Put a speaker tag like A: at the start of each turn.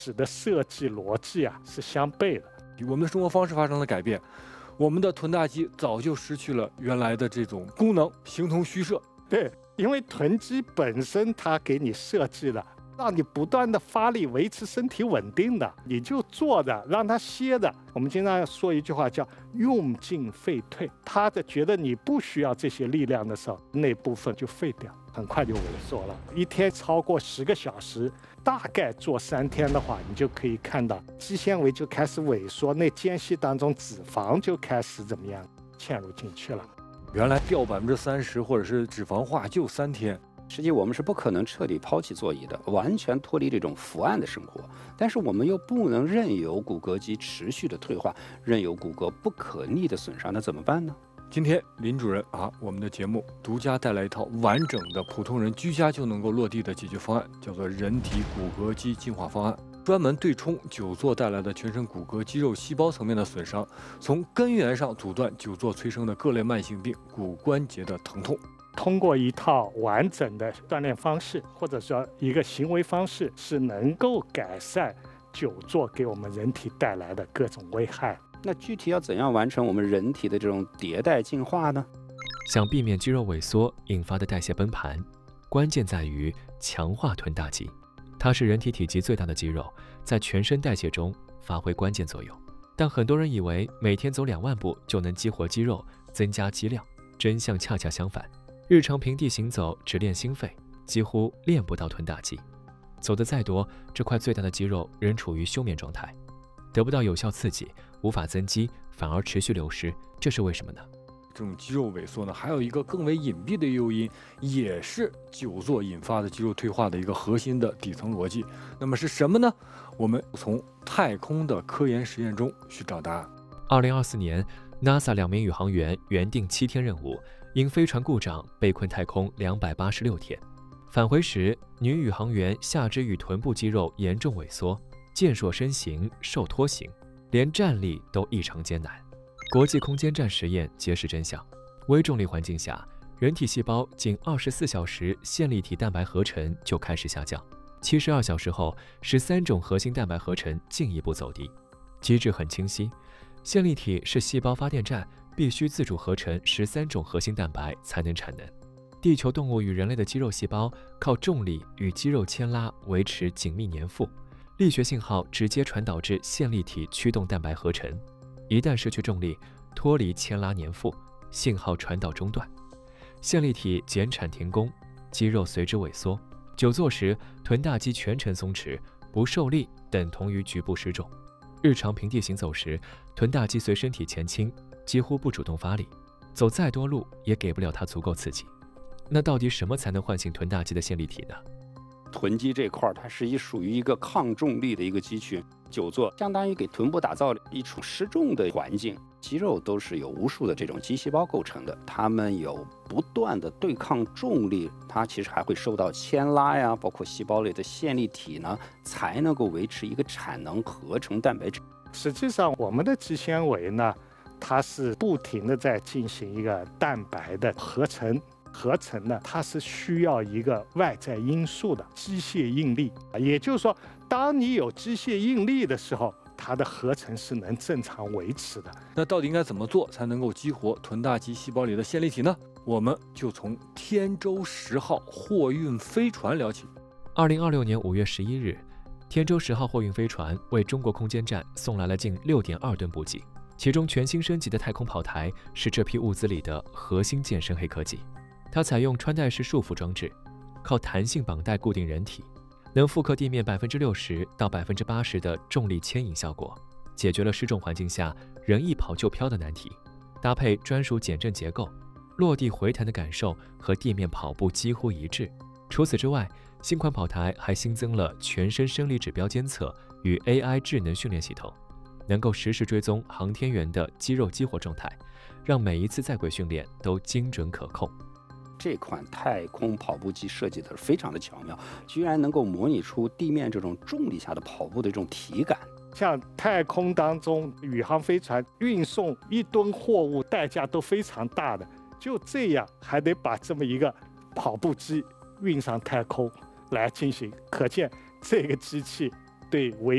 A: 使得设计逻辑是相悖的。
B: 我们的生活方式发生了改变，我们的臀大肌早就失去了原来的这种功能，形同虚设。
A: 对，因为臀肌本身它给你设计了，让你不断的发力，维持身体稳定的，你就坐着让它歇着。我们经常说一句话叫用进废退，它的觉得你不需要这些力量的时候，那部分就废掉，很快就萎缩了。一天超过10个小时，大概做3天的话，你就可以看到肌纤维就开始萎缩，那间隙当中脂肪就开始怎么样嵌入进去了。
B: 原来掉30%或者是脂肪化就3天。
C: 实际我们是不可能彻底抛弃座椅的，完全脱离这种伏案的生活。但是我们又不能任由骨骼肌持续的退化，任由骨骼不可逆的损伤，那怎么办呢？
B: 今天林主任我们的节目独家带来一套完整的普通人居家就能够落地的解决方案，叫做人体骨骼肌进化方案，专门对冲久坐带来的全身骨骼肌肉细胞层面的损伤，从根源上阻断久坐催生的各类慢性病、骨关节的疼痛。
A: 通过一套完整的锻炼方式，或者说一个行为方式，是能够改善久坐给我们人体带来的各种危害。
C: 那具体要怎样完成我们人体的这种迭代进化呢？
D: 想避免肌肉萎缩引发的代谢崩盘，关键在于强化臀大肌。它是人体体积最大的肌肉，在全身代谢中发挥关键作用。但很多人以为每天走2万步就能激活肌肉，增加肌量，真相恰恰相反。日常平地行走只练心肺，几乎练不到臀大肌。走得再多，这块最大的肌肉仍处于休眠状态，得不到有效刺激，无法增肌，反而持续流失。这是为什么呢？
B: 这种肌肉萎缩呢，还有一个更为隐蔽的诱因，也是久坐引发的肌肉退化的一个核心的底层逻辑。那么是什么呢？我们从太空的科研实验中寻找答案。
D: 2024年 NASA 2名宇航员原定7天任务，因飞船故障被困太空286天。返回时，女宇航员下肢与臀部肌肉严重萎缩，健硕身形瘦脱型，连站立都异常艰难。国际空间站实验揭示真相：微重力环境下，人体细胞仅24小时线粒体蛋白合成就开始下降，72小时后，13种核心蛋白合成进一步走低。机制很清晰，线粒体是细胞发电站，必须自主合成13种核心蛋白才能产能。地球动物与人类的肌肉细胞靠重力与肌肉牵拉维持紧密粘附，力学信号直接传导至线粒体驱动蛋白合成。一旦失去重力，脱离牵拉粘附，信号传导中断，线粒体减产停工，肌肉随之萎缩。久坐时，臀大肌全程松弛，不受力等同于局部失重。日常平地行走时，臀大肌随身体前倾，几乎不主动发力，走再多路也给不了它足够刺激。那到底什么才能唤醒臀大肌的线粒体呢？
C: 臀肌这块它是属于一个抗重力的一个肌群，久坐相当于给臀部打造一种失重的环境。肌肉都是由无数的这种肌细胞构成的，它们有不断的对抗重力，它其实还会受到牵拉呀，包括细胞里的线粒体呢，才能够维持一个产能合成蛋白质。
A: 实际上，我们的肌纤维呢，它是不停的在进行一个蛋白的合成。合成呢，它是需要一个外在因素的机械应力，也就是说，当你有机械应力的时候，它的合成是能正常维持的。
B: 那到底应该怎么做才能够激活臀大肌细胞里的线粒体呢？我们就从天舟10号货运飞船聊起。
D: 2026年5月11日，天舟10号货运飞船为中国空间站送来了近6.2吨补给，其中全新升级的太空跑台是这批物资里的核心健身黑科技。它采用穿戴式束缚装置，靠弹性绑带固定人体，能复刻地面60%到80%的重力牵引效果，解决了失重环境下人一跑就飘的难题。搭配专属减震结构，落地回弹的感受和地面跑步几乎一致。除此之外，新款跑台还新增了全身生理指标监测与 AI 智能训练系统，能够实时追踪航天员的肌肉激活状态，让每一次在轨训练都精准可控。
C: 这款太空跑步机设计的非常的巧妙，居然能够模拟出地面这种重力下的跑步的这种体感。
A: 像太空当中宇航飞船运送1吨货物代价都非常大的，就这样还得把这么一个跑步机运上太空来进行，可见这个机器对维